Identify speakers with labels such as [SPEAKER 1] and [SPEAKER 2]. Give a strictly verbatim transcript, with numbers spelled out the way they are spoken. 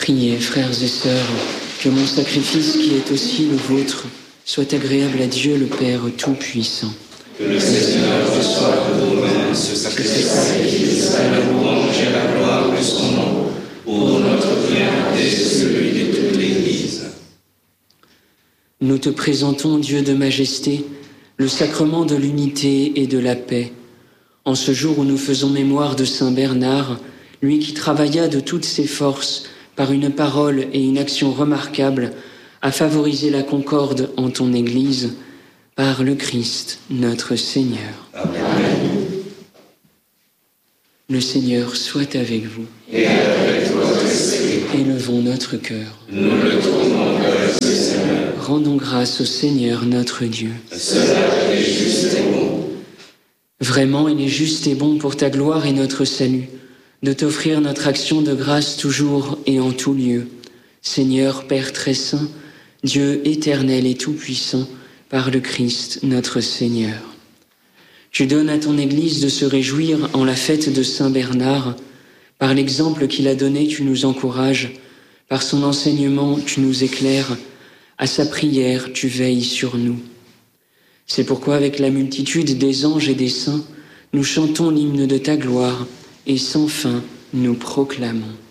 [SPEAKER 1] Priez, frères et sœurs, que mon sacrifice qui est aussi le vôtre soit agréable à Dieu le Père Tout-Puissant.
[SPEAKER 2] Que le Seigneur reçoive de nos mains ce sacrifice à la louange et à la gloire de son nom, pour notre bien et celui de toute l'Église.
[SPEAKER 1] Nous te présentons, Dieu de majesté, le sacrement de l'unité et de la paix. En ce jour où nous faisons mémoire de Saint Bernard, lui qui travailla de toutes ses forces, par une parole et une action remarquables, à favoriser la concorde en ton Église, par le Christ, notre Seigneur.
[SPEAKER 2] Amen.
[SPEAKER 1] Le Seigneur soit avec vous.
[SPEAKER 2] Et avec votre esprit.
[SPEAKER 1] Élevons notre cœur.
[SPEAKER 2] Nous le tournons vers le Seigneur.
[SPEAKER 1] Rendons grâce au Seigneur notre Dieu.
[SPEAKER 2] Cela est juste et bon.
[SPEAKER 1] Vraiment, il est juste et bon pour ta gloire et notre salut, de t'offrir notre action de grâce toujours et en tout lieu. Seigneur, Père très saint, Dieu éternel et tout-puissant, par le Christ notre Seigneur. Tu donnes à ton Église de se réjouir en la fête de Saint Bernard. Par l'exemple qu'il a donné, tu nous encourages. Par son enseignement, tu nous éclaires. À sa prière, tu veilles sur nous. C'est pourquoi, avec la multitude des anges et des saints, nous chantons l'hymne de ta gloire et sans fin nous proclamons.